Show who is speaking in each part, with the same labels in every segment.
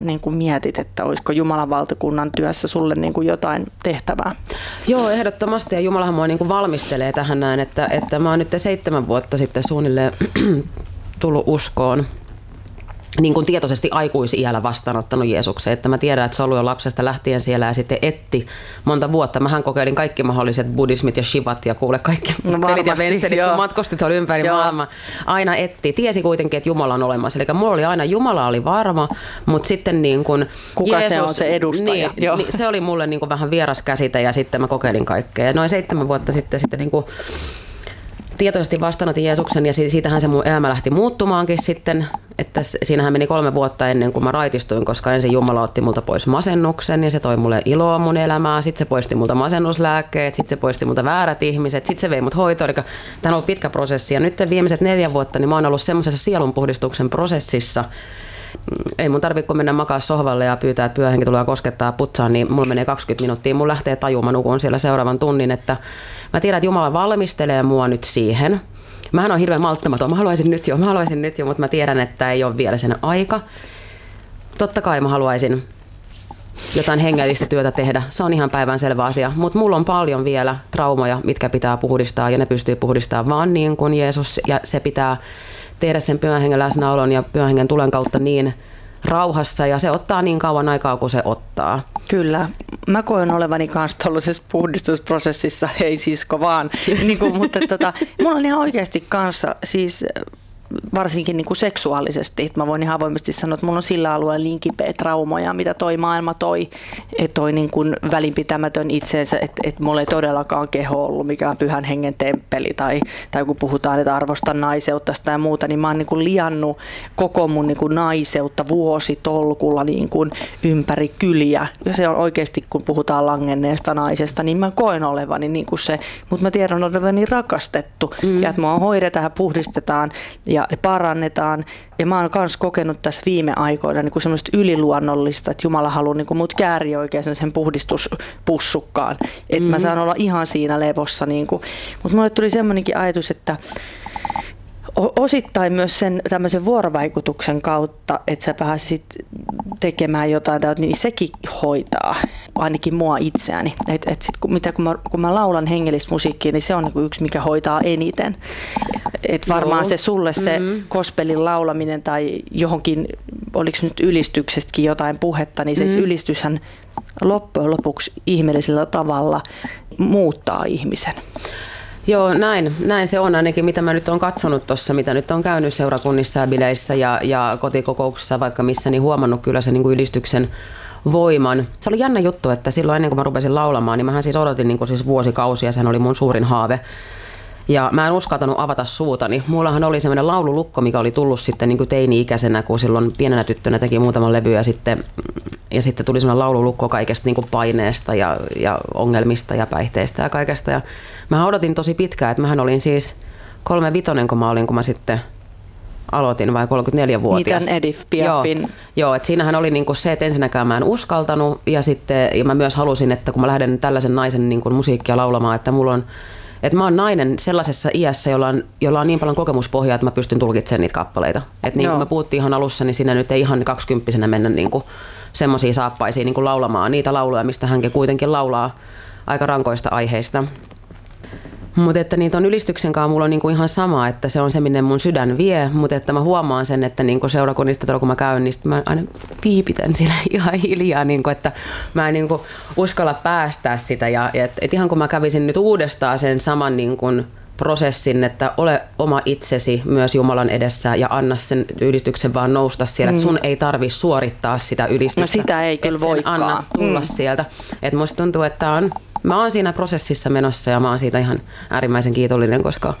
Speaker 1: niin kuin mietit, että olisiko Jumalan valtakunnan työssä sulle niin kuin jotain tehtävää?
Speaker 2: Joo, ehdottomasti. Ja Jumalahan mua niin kuin valmistelee tähän näin, että mä oon nyt 7 vuotta sitten suunnilleen tullut uskoon. Niin kuin tietoisesti aikuisiällä vastaanottanut Jeesuksen. Että mä tiedän, että se on ollut jo lapsesta lähtien siellä ja sitten etti monta vuotta. Mähän kokeilin kaikki mahdolliset buddhismit ja shivat ja kuule kaikki pelit ja venselit, kun matkusti tuolla ympäri maailmaa. Aina etti. Tiesi kuitenkin, että Jumala on olemassa. Eli mulla oli aina, Jumala oli varma, mutta sitten niin kuin
Speaker 1: kuka Jeesus, se on se edustaja?
Speaker 2: Niin, se oli mulle niin kuin vähän vieras käsite ja sitten mä kokeilin kaikkea. Ja noin 7 vuotta sitten niin kuin tietoisesti vastaanotin Jeesuksen ja siitähän se mun elämä lähti muuttumaankin sitten, että siinähän meni 3 vuotta ennen kuin mä raitistuin, koska ensin Jumala otti multa pois masennuksen ja se toi mulle iloa mun elämää, sitten se poisti multa masennuslääkkeet, sitten se poisti multa väärät ihmiset, sitten se vei mut hoitoon, eli tämä on ollut pitkä prosessi ja nyt viimeiset 4 vuotta niin mä oon ollut semmoisessa sielunpuhdistuksen prosessissa. Ei mun tarvitse, kun mennä makaa sohvalle ja pyytää, että pyöhenki tulee koskettaa putsaan, niin mulla menee 20 minuuttia. Mun lähtee tajua, mä nukun siellä seuraavan tunnin, että mä tiedän, että Jumala valmistelee mua nyt siihen. Mähän on hirveän malttamaton, mä haluaisin nyt jo, mutta mä tiedän, että ei ole vielä sen aika. Totta kai mä haluaisin jotain hengellistä työtä tehdä, se on ihan päivänselvä asia, mutta mulla on paljon vielä traumoja, mitkä pitää puhdistaa ja ne pystyy puhdistamaan vaan niin kuin Jeesus ja se pitää tehdä sen Pyhän Hengen läsnäolon ja Pyhän Hengen tulen kautta niin rauhassa ja se ottaa niin kauan aikaa kuin se ottaa.
Speaker 1: Kyllä. Mä koen olevani kanssa tuollaisessa puhdistusprosessissa, ei sisko vaan, niin kuin, mutta mulla on ihan oikeasti kanssa siis varsinkin niin kuin seksuaalisesti. Että mä voin ihan avoimesti sanoa, että mulla on sillä alueella niin kipeä traumoja, mitä toi maailma toi. Että toi niin kuin välinpitämätön itseensä, että mulla ei todellakaan keho ollut mikään Pyhän Hengen temppeli. Tai kun puhutaan, että arvostan naiseutta ja muuta, niin mä oon niin kuin liannut koko mun niin kuin naiseutta vuositolkulla niin kuin ympäri kyliä. Ja se on oikeasti, kun puhutaan langenneesta naisesta, niin mä koen olevani niin kuin se. Mutta mä tiedän olevani rakastettu. Ja että mua hoidetaan ja puhdistetaan ja parannetaan. Ja mä oon myös kokenut tässä viime aikoina niin kuin semmoista yliluonnollista, että Jumala haluaa niin kuin mut kääriä oikein sen puhdistuspussukkaan. Että mä saan olla ihan siinä levossa. Niin kuin. Mutta mulle tuli semmoinenkin ajatus, että osittain myös sen tämmöisen vuorovaikutuksen kautta, että sä pääsisit tekemään jotain, niin sekin hoitaa ainakin mua itseäni. Kun mä laulan hengellistä musiikkia, niin se on niin yksi, mikä hoitaa eniten. Et varmaan se sulle se gospelin laulaminen tai johonkin, oliko nyt ylistyksestäkin jotain puhetta, niin se ylistyshän loppujen lopuksi ihmeellisellä tavalla muuttaa ihmisen.
Speaker 2: Joo, näin se on ainakin, mitä mä nyt oon katsonut tuossa, mitä nyt on käynyt seurakunnissa ja bileissä ja kotikokouksissa vaikka missä, niin huomannut kyllä sen niin kuin ylistyksen voiman. Se oli jännä juttu, että silloin ennen kuin mä rupesin laulamaan, niin mähän siis odotin niin kuin siis vuosikausia, sehän oli mun suurin haave. Ja mä en uskaltanut avata suutani. Mullahan oli semmoinen laululukko, mikä oli tullut sitten niin kuin teini-ikäisenä, kun silloin pienenä tyttönä teki muutaman levy ja sitten tuli semmoinen laululukko kaikesta niin kuin paineesta ja ongelmista ja päihteistä ja kaikesta. Ja mä odotin tosi pitkään, että mähän olin siis 35, kun mä sitten aloitin, vai 34-vuotias.
Speaker 1: Niitä Edith Piafin.
Speaker 2: Joo, että siinähän oli niinku se, että ensinnäkään mä en uskaltanut ja mä myös halusin, että kun mä lähden tällaisen naisen niinku musiikkia laulamaan, että mä oon nainen sellaisessa iässä, jolla on niin paljon kokemuspohjaa, että mä pystyn tulkitsemaan niitä kappaleita. Että niin kuin me puhuttiin ihan alussa, niin siinä nyt ei ihan 20-vuotiaana mennä niinku semmoisia saappaisia niinku laulamaan niitä lauluja, mistä hänkin kuitenkin laulaa aika rankoista aiheista. Mutta että niitä on ylistyksen kanssa mulla on niinku ihan sama, että se on se, minne mun sydän vie, mutta että mä huomaan sen, että niinku seurakunnista tuolla kun mä käyn, niin mä aina piipitän siellä ihan hiljaa, niinku, että mä en niinku uskalla päästää sitä ja et ihan kun mä kävisin nyt uudestaan sen saman niinku prosessin, että ole oma itsesi myös Jumalan edessä ja anna sen ylistyksen vaan nousta siellä, että sun ei tarvitse suorittaa sitä ylistystä.
Speaker 1: No sitä ei kyllä voikaan.
Speaker 2: Anna tulla sieltä. Et musta tuntuu, että mä oon siinä prosessissa menossa ja mä oon siitä ihan äärimmäisen kiitollinen, koska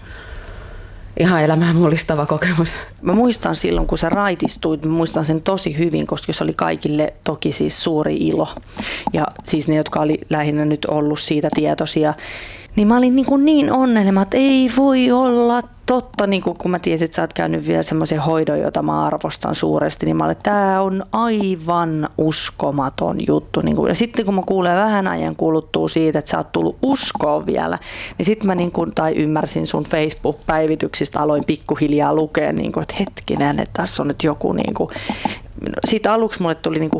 Speaker 2: ihan elämää mullistava kokemus.
Speaker 1: Mä muistan silloin, kun sä raitistuit, mä muistan sen tosi hyvin, koska se oli kaikille toki siis suuri ilo. Ja siis ne, jotka oli lähinnä nyt ollut siitä tietoisia, niin mä olin niin onnelma, että ei voi olla totta, niin kun mä tiesin, että sä oot käynyt vielä semmoisen hoidon, jota mä arvostan suuresti, niin mä olin, että tää on aivan uskomaton juttu. Niin kun, ja sitten kun mä kuulen vähän ajan kuluttua siitä, että sä oot tullut uskoon vielä, niin sitten mä niin kun, tai ymmärsin sun Facebook-päivityksistä, aloin pikkuhiljaa lukea, niin kun, että hetkinen, että tässä on nyt joku, niin kun, siitä aluksi mulle tuli niin kuin